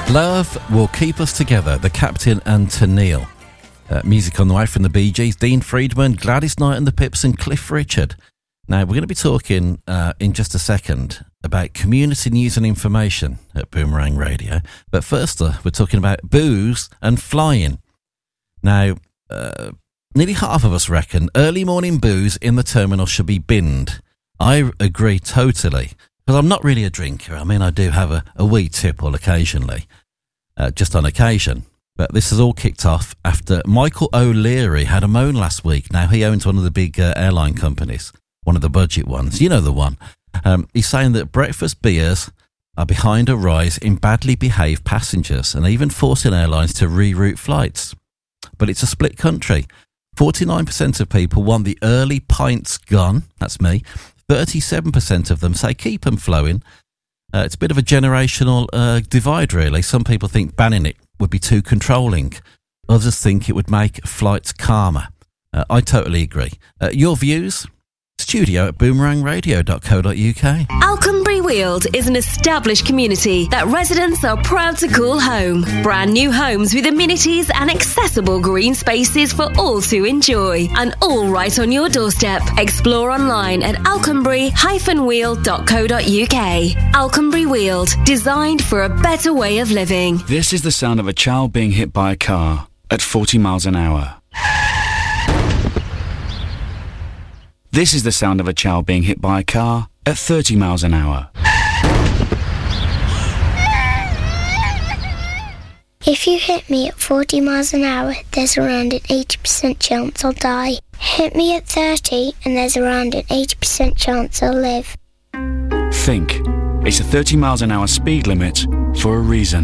Love Will Keep Us Together, The Captain and Tennille. Music on the way from the Bee Gees, Dean Friedman, Gladys Knight and the Pips and Cliff Richard. Now, we're going to be talking in just a second about community news and information at Boomerang Radio. But first, we're talking about booze and flying. Now, nearly half of us reckon early morning booze in the terminal should be binned. I agree totally, because I'm not really a drinker. I mean, I do have a wee tipple occasionally, just on occasion. But this has all kicked off after Michael O'Leary had a moan last week. Now, he owns one of the big airline companies, one of the budget ones. You know the one. He's saying that breakfast beers are behind a rise in badly behaved passengers and even forcing airlines to reroute flights. But it's a split country. 49% of people want the early pints gone. That's me. 37% of them say keep them flowing. It's a bit of a generational divide, really. Some people think banning it would be too controlling. Others think it would make flights calmer. I totally agree. Your views? Studio at boomerangradio.co.uk. Alconbury Weald is an established community that residents are proud to call home. Brand new homes with amenities and accessible green spaces for all to enjoy. And all right on your doorstep. Explore online at alconbury-weald.co.uk. Alconbury Weald, designed for a better way of living. This is the sound of a child being hit by a car at 40 miles an hour. This is the sound of a child being hit by a car at 30 miles an hour. If you hit me at 40 miles an hour, there's around an 80% chance I'll die. Hit me at 30 and there's around an 80% chance I'll live. Think. It's a 30 miles an hour speed limit for a reason.